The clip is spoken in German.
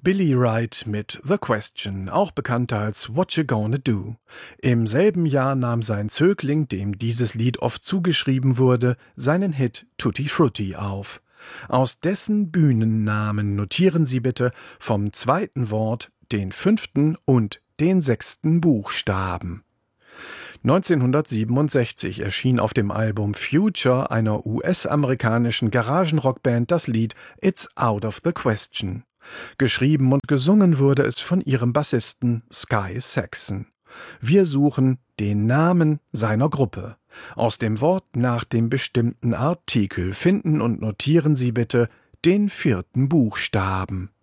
Billy Wright mit The Question, auch bekannter als What You Gonna Do. Im selben Jahr nahm sein Zögling, dem dieses Lied oft zugeschrieben wurde, seinen Hit Tutti Frutti auf. Aus dessen Bühnennamen notieren Sie bitte vom zweiten Wort den 5. und den 6. Buchstaben. 1967 erschien auf dem Album Future einer US-amerikanischen Garagenrockband das Lied It's Out of the Question. Geschrieben und gesungen wurde es von ihrem Bassisten Sky Saxon. Wir suchen den Namen seiner Gruppe. Aus dem Wort nach dem bestimmten Artikel finden und notieren Sie bitte den 4. Buchstaben.